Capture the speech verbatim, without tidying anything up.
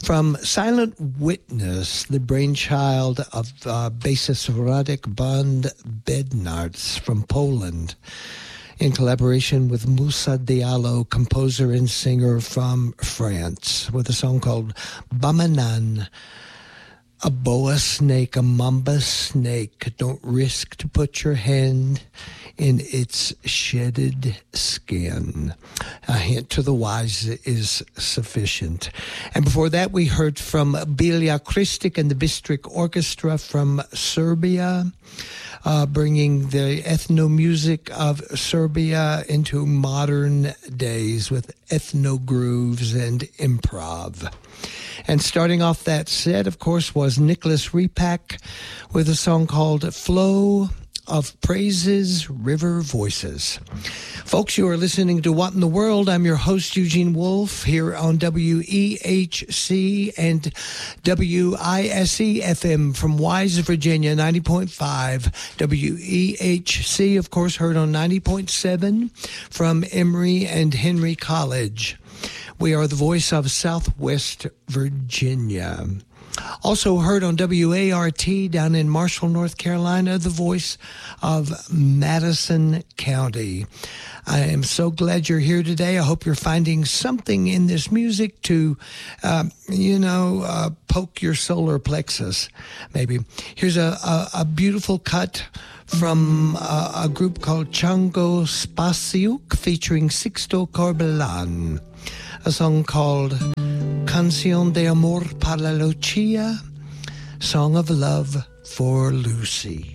From Silent Witness, the brainchild of uh, bassist Radek Bond Bednarz from Poland, in collaboration with Moussa Diallo, composer and singer from France, with a song called Bamanan. A boa snake, a mamba snake, don't risk to put your hand in its shedded skin. A hint to the wise is sufficient. And before that, we heard from Bilja Kristic and the Bistrik Orchestra from Serbia, uh, bringing the ethno-music of Serbia into modern days with ethno grooves and improv. And starting off that set, of course, was Nicholas Repak with a song called Flow of Praises, River Voices. Folks, you are listening to What in the World. I'm your host, Eugene Wolf, here on W E H C and W I S E F M from Wise, Virginia, ninety point five. W E H C, of course, heard on ninety point seven from Emory and Henry College. We are the voice of Southwest Virginia. Also heard on W A R T down in Marshall, North Carolina, the voice of Madison County. I am so glad you're here today. I hope you're finding something in this music to, uh, you know, uh, poke your solar plexus, maybe. Here's a, a, a beautiful cut from uh, a group called Chango Spasiuk featuring Sixto Corbelan. A song called Canción de Amor para Lucia, Song of Love for Lucy.